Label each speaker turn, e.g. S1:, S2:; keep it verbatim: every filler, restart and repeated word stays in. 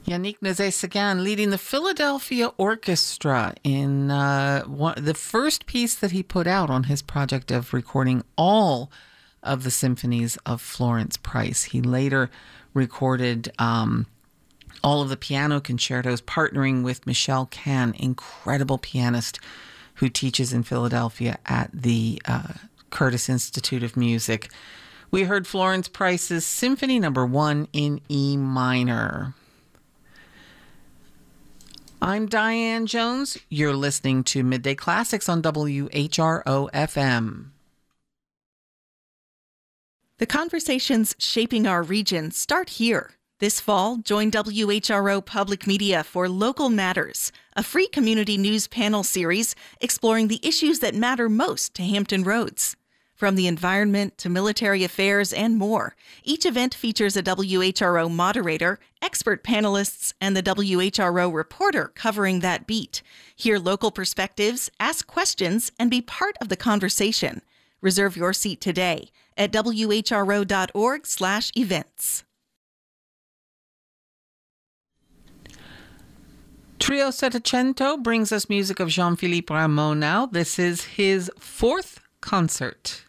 S1: Yannick Nézet-Séguin leading the Philadelphia Orchestra in uh, one, the first piece that he put out on his project of recording all of the symphonies of Florence Price. He later recorded um, all of the piano concertos, partnering with Michelle Kahn, incredible pianist who teaches in Philadelphia at the uh, Curtis Institute of Music. We heard Florence Price's Symphony Number One in E minor. I'm Diane Jones. You're listening to Midday Classics on W H R O F M.
S2: The conversations shaping our region start here. This fall, join W H R O Public Media for Local Matters, a free community news panel series exploring the issues that matter most to Hampton Roads. From the environment to military affairs and more, each event features a W H R O moderator, expert panelists, and the W H R O reporter covering that beat. Hear local perspectives, ask questions, and be part of the conversation. Reserve your seat today at W H R O dot org slash events.
S1: Trio Settecento brings us music of Jean-Philippe Rameau now. This is his fourth concert.